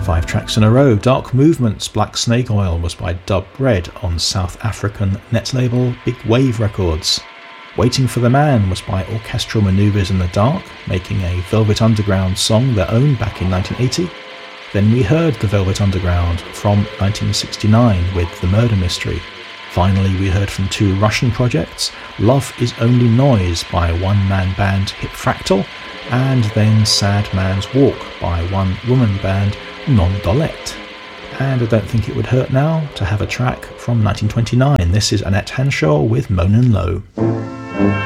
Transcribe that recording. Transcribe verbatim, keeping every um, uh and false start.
Five tracks in a row. Dark Movement's Black Snake Oil was by Dub Red on South African net label Big Wave Records. Waiting for the Man was by Orchestral Maneuvers in the Dark, making a Velvet Underground song their own back in nineteen eighty. Then we heard the Velvet Underground from nineteen sixty-nine with The Murder Mystery. Finally, we heard from two Russian projects, Love Is Only Noise by one-man band Hip Fractal, and then Sad Man's Walk by one-woman band Non-Dolette. And I don't think it would hurt now to have a track from nineteen twenty-nine. This is Annette Hanshaw with Moanin' Low.